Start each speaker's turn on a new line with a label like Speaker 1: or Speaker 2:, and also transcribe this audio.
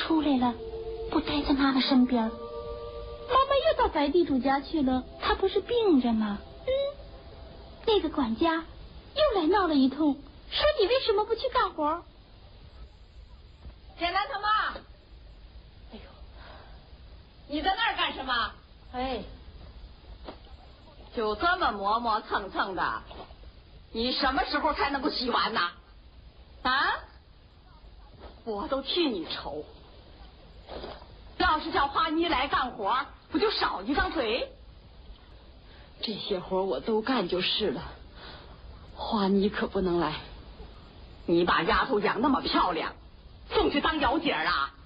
Speaker 1: 出来了，不待在妈妈身边。妈妈又到白地主家去了，她不是病着吗？那个管家又来闹了一通，说你为什么不去干活？
Speaker 2: 简单他妈，哎呦，你在那儿干什么？哎，就这么磨磨蹭蹭的，你什么时候才能够洗完呢？啊？我都替你愁。要是叫花妮来干活，不就少一张嘴？这些活我都干就是了，花妮可不能来。你把丫头养那么漂亮，送去当姚姐啊？